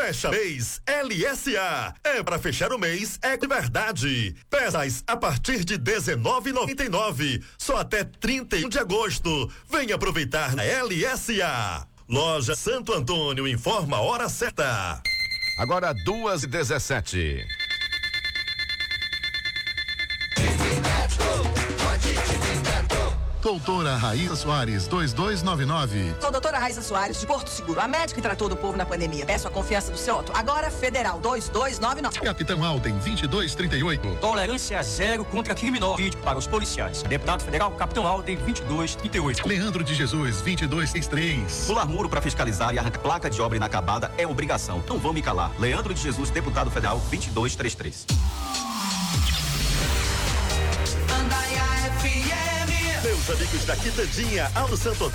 Fecha mês LSA. É para fechar o mês é de verdade. Peças a partir de R$19,99. Só até 31 de agosto. Venha aproveitar na LSA. Loja Santo Antônio informa a hora certa. Agora 2h17. Doutora Raíssa Soares, 2299. Sou doutora Raíssa Soares, de Porto Seguro, a médica que tratou do povo na pandemia. Peço a confiança do seu auto. Agora, Federal, 2299. Capitão Alden, 2238. Tolerância zero contra criminologia para os policiais. Deputado Federal, Capitão Alden, 2238. Leandro de Jesus, 2263. Pular muro para fiscalizar e arrancar placa de obra inacabada é obrigação. Não vão me calar. Leandro de Jesus, deputado federal, 2233. Meus amigos da Quitandinha, Alto Santo